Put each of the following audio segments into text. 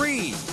3, 2, 1.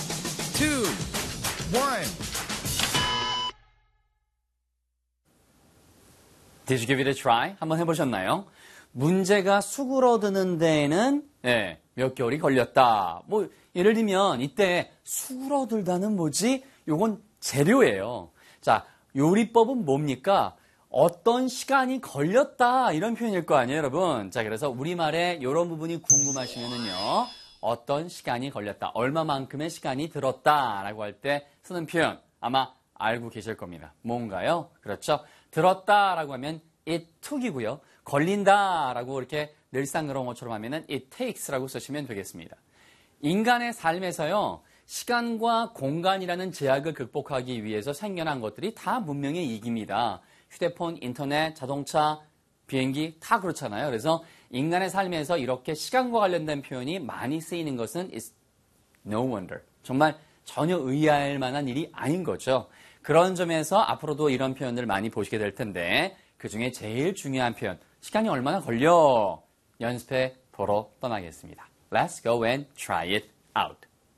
Did you give it a try? 한번 해보셨나요? 문제가 수그러드는 데에는 몇 개월이 걸렸다. 뭐 예를 들면 이때 수그러들다는 뭐지? 요건 재료예요. 자, 요리법은 뭡니까? 어떤 시간이 걸렸다 이런 표현일 거 아니에요, 여러분. 자, 그래서 우리말에 이런 부분이 궁금하시면은요. 어떤 시간이 걸렸다. 얼마만큼의 시간이 들었다라고 할 때 쓰는 표현 아마 알고 계실 겁니다. 뭔가요? 그렇죠? 들었다라고 하면 it took이고요. 걸린다라고 이렇게 늘상 그런 것처럼 하면은 it takes라고 쓰시면 되겠습니다. 인간의 삶에서요. 시간과 공간이라는 제약을 극복하기 위해서 생겨난 것들이 다 문명의 이익입니다. 휴대폰, 인터넷, 자동차, 비행기 다 그렇잖아요. 그래서 인간의 삶에서 이렇게 시간과 관련된 표현이 많이 쓰이는 것은 is no wonder. 정말 전혀 의아할 만한 일이 아닌 거죠. 그런 점에서 앞으로도 이런 표현들 많이 보시게 될 텐데 그중에 제일 중요한 표현, 시간이 얼마나 걸려? 연습해 보러 떠나겠습니다. Let's go and try it out.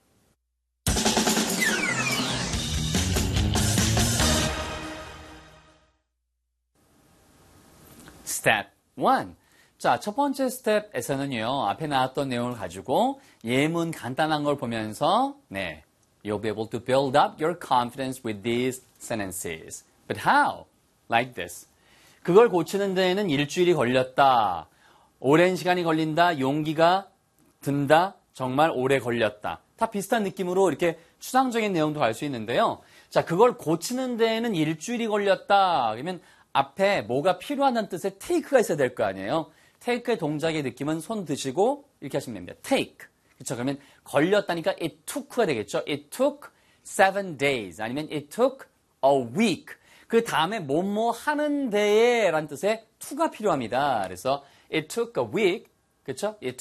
Step 1. 자, 첫 번째 스텝에서는요, 앞에 나왔던 내용을 가지고 예문 간단한 걸 보면서, you'll be able to build up your confidence with these sentences. But how? Like this. 그걸 고치는 데에는 일주일이 걸렸다. 오랜 시간이 걸린다. 용기가 든다. 정말 오래 걸렸다. 다 비슷한 느낌으로 이렇게 추상적인 내용도 갈 수 있는데요. 자, 그걸 고치는 데에는 일주일이 걸렸다. 그러면 앞에 뭐가 필요하다는 뜻의 take가 있어야 될 거 아니에요. take의 동작의 느낌은 손 드시고 이렇게 하시면 됩니다. take. 그렇죠? 그러면 걸렸다니까 it took가 되겠죠. It took 7 days 아니면 it took a week. 그 다음에 뭐뭐 하는 데에 라는 뜻의 to가 필요합니다. 그래서 it took a week. 그렇죠?